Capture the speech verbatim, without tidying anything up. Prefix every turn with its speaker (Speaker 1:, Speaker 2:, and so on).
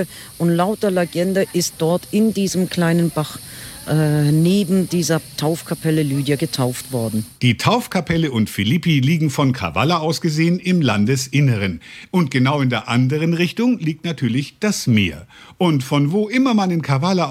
Speaker 1: Und laut der Legende ist dort in diesem kleinen Bach äh, neben dieser Taufkapelle Lydia getauft worden.
Speaker 2: Die Taufkapelle und Philippi liegen von Kavala aus gesehen im Landesinneren. Und genau in der anderen Richtung liegt natürlich das Meer. Und von wo immer man in Kavala